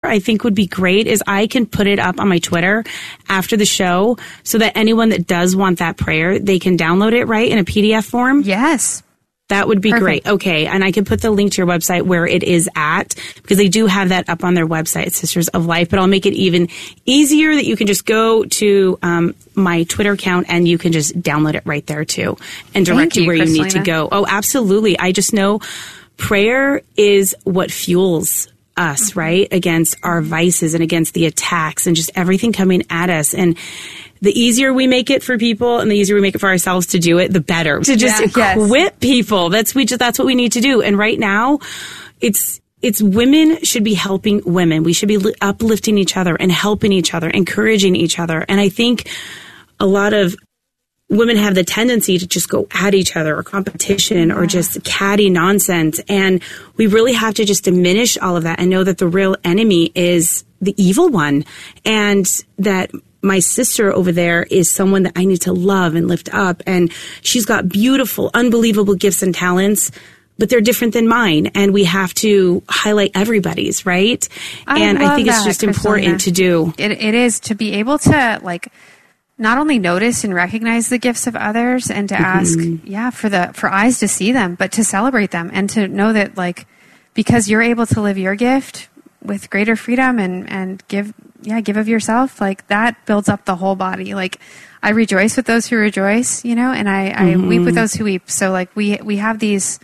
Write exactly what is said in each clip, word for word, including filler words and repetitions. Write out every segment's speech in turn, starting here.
I think would be great is I can put it up on my Twitter after the show so that anyone that does want that prayer, they can download it, right, in a P D F form? Yes. That would be Perfect. great. Okay. And I can put the link to your website where it is at because they do have that up on their website, Sisters of Life. But I'll make it even easier that you can just go to um, my Twitter account and you can just download it right there too and direct you, you where Christelina. You need to go. Oh, absolutely. I just know prayer is what fuels us, mm-hmm. right? Against our vices and against the attacks and just everything coming at us. And the easier we make it for people and the easier we make it for ourselves to do it, the better. To just yeah, equip yes. people. That's we just that's what we need to do. And right now, it's it's women should be helping women. We should be li- uplifting each other and helping each other, encouraging each other. And I think a lot of women have the tendency to just go at each other or competition or just catty nonsense. And we really have to just diminish all of that and know that the real enemy is the evil one and that my sister over there is someone that I need to love and lift up. And she's got beautiful, unbelievable gifts and talents, but they're different than mine. And we have to highlight everybody's, right? I and I think that, it's just Christelina. important to do. It, it is to be able to like not only notice and recognize the gifts of others and to mm-hmm. ask, yeah, for the for eyes to see them, but to celebrate them and to know that like because you're able to live your gift with greater freedom and, and give yeah, give of yourself, like that builds up the whole body. Like I rejoice with those who rejoice, you know, and I, mm-hmm. I weep with those who weep. So like we, we have these,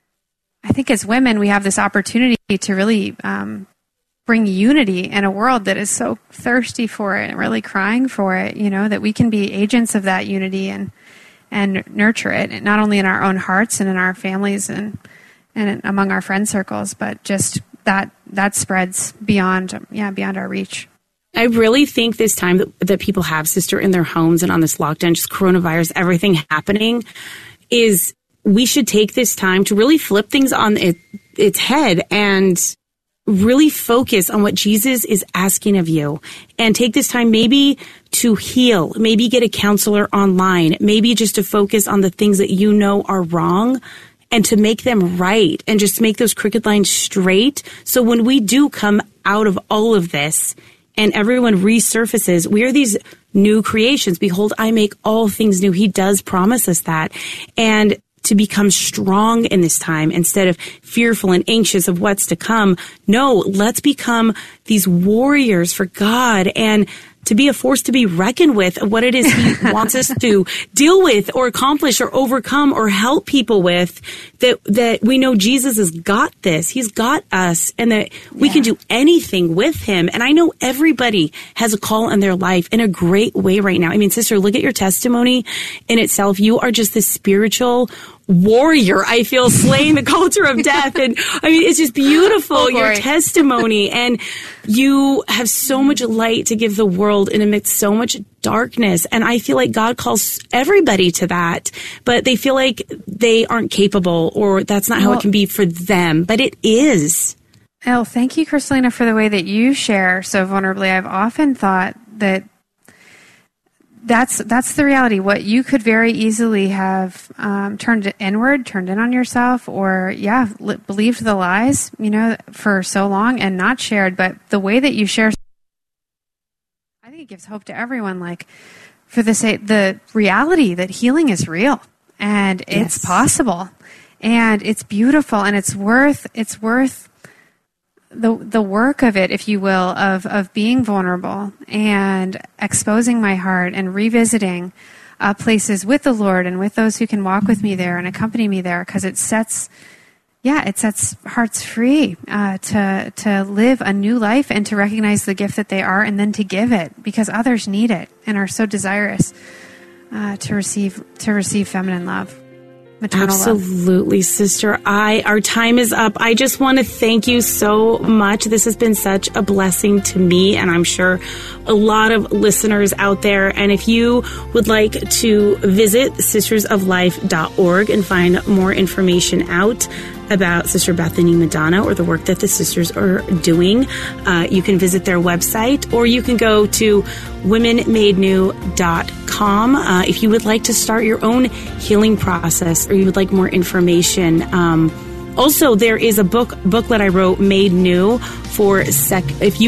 I think as women, we have this opportunity to really um, bring unity in a world that is so thirsty for it and really crying for it, you know, that we can be agents of that unity and, and nurture it, and not only in our own hearts and in our families and, and among our friend circles, but just that, that spreads beyond, yeah, beyond our reach. I really think this time that, that people have, sister, in their homes and on this lockdown, just coronavirus, everything happening, is we should take this time to really flip things on it, its head and really focus on what Jesus is asking of you. And take this time maybe to heal, maybe get a counselor online, maybe just to focus on the things that you know are wrong and to make them right and just make those crooked lines straight. So when we do come out of all of this, and everyone resurfaces, we are these new creations. Behold, I make all things new. He does promise us that. And to become strong in this time instead of fearful and anxious of what's to come. No, let's become these warriors for God and to be a force to be reckoned with of what it is he wants us to deal with or accomplish or overcome or help people with, that that we know Jesus has got this. He's got us, and that we yeah. can do anything with him. And I know everybody has a call in their life in a great way right now. I mean, sister, look at your testimony in itself. You are just this spiritual warrior, I feel, slaying the culture of death. And I mean, it's just beautiful, oh, your testimony. And you have so much light to give the world in amidst so much darkness. And I feel like God calls everybody to that, but they feel like they aren't capable or that's not how well, it can be for them. But it is. Oh, thank you, Christelina, for the way that you share so vulnerably. I've often thought that That's that's the reality. What you could very easily have um, turned inward, turned in on yourself, or yeah, li- believed the lies, you know, for so long and not shared. But the way that you share, I think it gives hope to everyone. Like for the sake, the reality that healing is real and it's yes. possible, and it's beautiful, and it's worth it's worth. the the work of it, if you will, of, of being vulnerable and exposing my heart and revisiting uh, places with the Lord and with those who can walk with me there and accompany me there, because it sets, yeah, it sets hearts free uh, to to live a new life and to recognize the gift that they are and then to give it because others need it and are so desirous uh, to receive to receive feminine love. Absolutely, love. Sister. I, our time is up. I just want to thank you so much. This has been such a blessing to me, and I'm sure a lot of listeners out there. And if you would like to visit sisters of life dot org and find more information out about Sister Bethany Madonna or the work that the sisters are doing, uh, you can visit their website, or you can go to women made new dot com uh, if you would like to start your own healing process or you would like more information. Um, also, there is a book booklet I wrote, Made New, for sec. If you